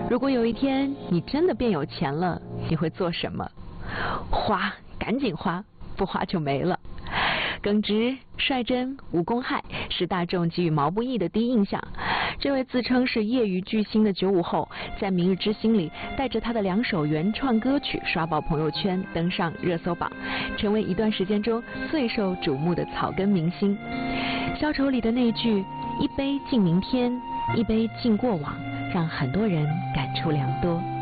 如果有一天你真的变有钱了，你会做什么？花，赶紧花，不花就没了。耿直、率真、无公害是大众给予毛不易的第一印象。这位自称是业余巨星的95后，在《明日之星》里带着他的2首原创歌曲刷爆朋友圈，登上热搜榜，成为一段时间中最受瞩目的草根明星。消愁里的那句“一杯敬明天，一杯敬过往”，让很多人感触良多。